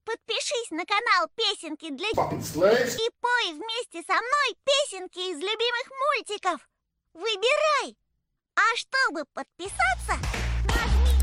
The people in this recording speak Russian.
Подпишись на канал Песенки для Fucking slaves. и пой вместе со мной песенки из любимых мультиков. Выбирай. А чтобы подписаться,